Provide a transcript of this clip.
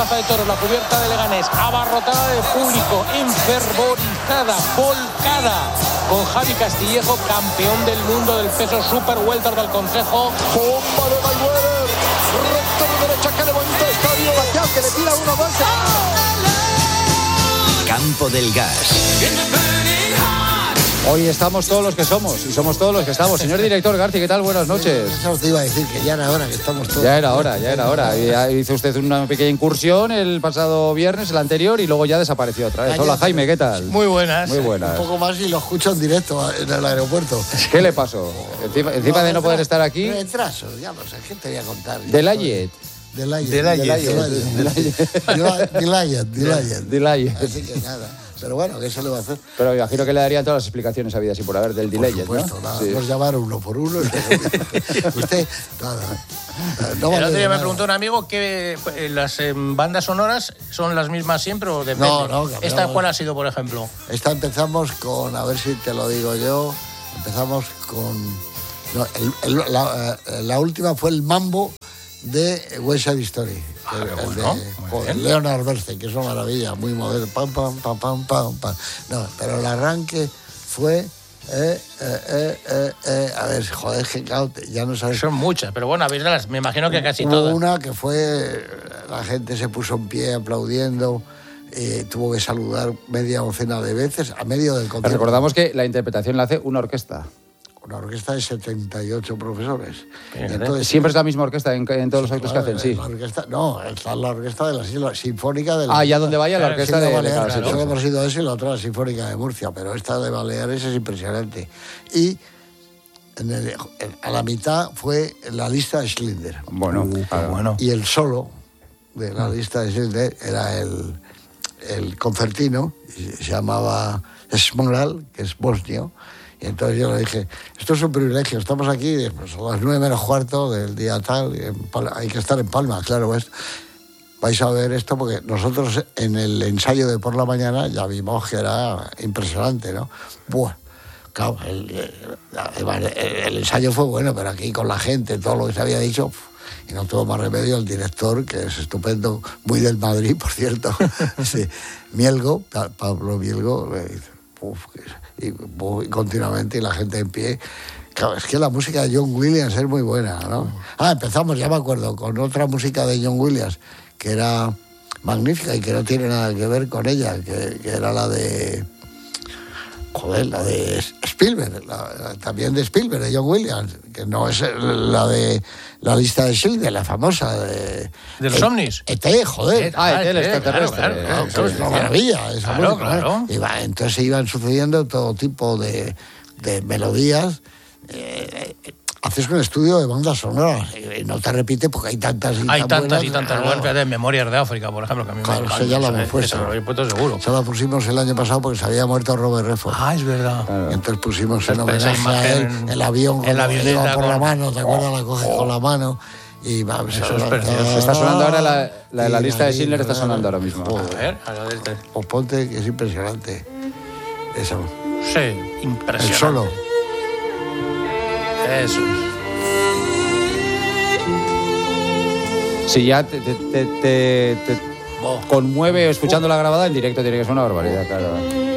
Plaza de Toros, la cubierta de Leganés, abarrotada de público, enfervorizada, volcada, con Javi Castillejo, campeón del mundo del peso super welter del Consejo. Bomba de Mayweather, recto de derecha que levanta estadio, Pacquiao que le tira 1-2. Campo del Gas. Hoy estamos todos los que somos y somos todos los que estamos. Señor director Garci, ¿qué tal? Buenas noches. Eso te iba a decir, que ya era hora que estamos todos. Ya era hora. Ya hizo usted una pequeña incursión el pasado viernes, el anterior, y luego ya desapareció otra vez. Hola, Jaime, ¿qué tal? Muy buenas. Muy buenas. Un poco más y lo escucho en directo en el aeropuerto. ¿Qué le pasó? Encima de no poder estar aquí. Retraso, ya no sé, ¿qué te voy a contar? Delayet. Así que nada. Pero bueno, ¿qué se le va a hacer? Pero me imagino que le darían todas las explicaciones habidas y por haber del delay, ¿no? Por supuesto, nada, Sí. nos llamaron uno por uno. Usted, nada. No El vale otro día me nada. preguntó un amigo que las bandas sonoras son las mismas siempre o depende. No, cambiamos. ¿Esta cuál ha sido, por ejemplo? Esta empezamos con, a ver si te lo digo yo, empezamos con... No, la última fue el Mambo de West Side Story. Leonard Bernstein, que es una maravilla, muy moderno. Pam, pam, pam, pam, pam, pam. No, pero el arranque fue... a ver, joder, que ya no sabes. Son muchas, pero bueno, habéis de las, me imagino que casi todas. Una que fue, la gente se puso en pie aplaudiendo, tuvo que saludar media docena de veces a medio del concierto. Recordamos que la interpretación la hace una orquesta. Una orquesta de 78 profesores. Entonces, siempre es la misma orquesta en todos los actos que hacen, sí. La orquesta, no, está la orquesta de la Sinfónica de la... Ya donde vaya la orquesta de Baleares. cada Solo hemos ido a eso y la otra la Sinfónica de Murcia, pero esta de Baleares es impresionante. Y a la mitad fue la lista de Schindler. Bueno. Y el solo de la lista de Schindler era el concertino, y se llamaba Smoral, que es bosnio. Y entonces yo le dije, esto es un privilegio, estamos aquí, pues a las 9:45 del día tal, hay que estar en Palma, claro, pues, vais a ver esto, porque nosotros en el ensayo de por la mañana ya vimos que era impresionante, ¿no? Buah, claro, el ensayo fue bueno, pero aquí con la gente, todo lo que se había dicho, y no tuvo más remedio el director, que es estupendo, muy del Madrid, por cierto, sí, Mielgo, Pablo Mielgo, y continuamente, y la gente en pie. Claro, es que la música de John Williams es muy buena, ¿no? Empezamos, ya me acuerdo, con otra música de John Williams, que era magnífica y que no tiene nada que ver con ella, que era la de... Joder, la de Spielberg, también de Spielberg, de John Williams, que no es la de la lista de Schindler, la famosa de los ovnis. ET, joder. El extraterrestre. Claro, es una maravilla esa música. Claro. Y entonces se iban sucediendo todo tipo de melodías. Haces un estudio de bandas sonoras y no te repite porque hay tantas y tantas buenas. De Memorias de África, por ejemplo, que a mí claro, eso ya lo hemos puesto. Eso lo he puesto seguro. Eso lo pusimos el año pasado porque se había muerto Robert Redford. Es verdad. Claro. Y entonces pusimos en homenaje a él el avión en la avioneta por la mano, ¿te acuerdas? La coges con la mano y va. Eso es precioso. Está sonando ahora la lista de Schindler, está sonando ahora mismo. A ver, o ponte, que es impresionante. Eso. Sí, impresionante. El solo. Eso es. Si ya te conmueve escuchando la grabada, en directo tiene que ser una barbaridad, claro.